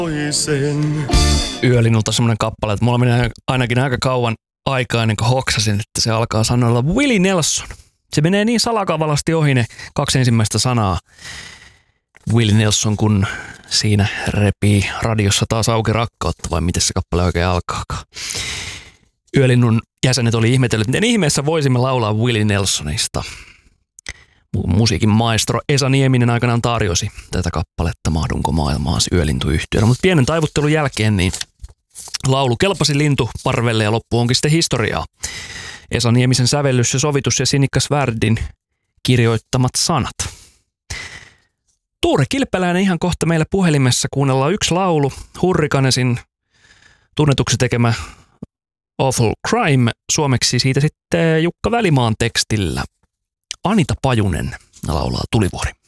Yölinnulta semmoinen kappale, että mulla meni ainakin aika kauan aikaa ennen kuin hoksasin, että se alkaa sanoilla Willie Nelson. Se menee niin salakavalasti ohi ne kaksi ensimmäistä sanaa. Willie Nelson, kun siinä repii radiossa taas auki rakkautta, vai miten se kappale oikein alkaakaan. Yölinnun jäsenet oli ihmetellyt, miten ihmeessä voisimme laulaa Willie Nelsonista. Musiikin maestro Esa Nieminen aikanaan tarjosi tätä kappaletta Mahdunko maailmaasi yölintuyhtiönä. Mutta pienen taivuttelun jälkeen niin laulu kelpasi lintuparvelle ja loppu onkin sitten historiaa. Esa Niemisen sävellys ja sovitus ja Sinikka Svärdin kirjoittamat sanat. Tuure Kilpeläinen ihan kohta meillä puhelimessa. Kuunnellaan yksi laulu, Hurrikanesin tunnetuksi tekemä Awful Crime, suomeksi siitä sitten Jukka Välimaan tekstillä. Anita Pajunen laulaa Tulivuori.